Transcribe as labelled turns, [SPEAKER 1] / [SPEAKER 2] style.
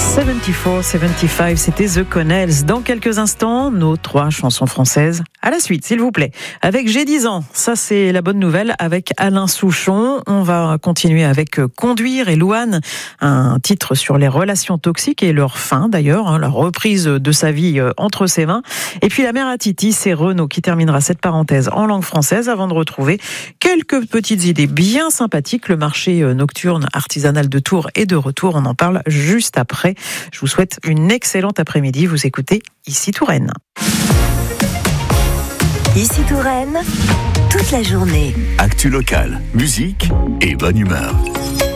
[SPEAKER 1] 74-75, c'était The Connells. Dans quelques instants, nos 3 chansons françaises. À la suite, s'il vous plaît. Avec J'ai 10 ans, ça c'est la bonne nouvelle, avec Alain Souchon. On va continuer avec Conduire et Louane, un titre sur les relations toxiques et leur fin d'ailleurs, la reprise de sa vie entre ses mains. Et puis la mère à Titi, c'est Renaud qui terminera cette parenthèse en langue française avant de retrouver quelques petites idées bien sympathiques. Le marché nocturne artisanal de Tours est de retour, on en parle juste après. Je vous souhaite une excellente après-midi. Vous écoutez Ici Touraine.
[SPEAKER 2] Ici Touraine, toute la journée.
[SPEAKER 3] Actu local, musique et bonne humeur.